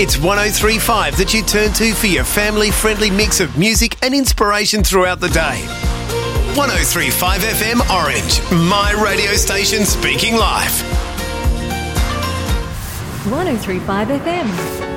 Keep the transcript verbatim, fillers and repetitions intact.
It's one oh three point five that you turn to for your family-friendly mix of music and inspiration throughout the day. one oh three point five F M Orange, my radio station speaking live. one oh three point five F M.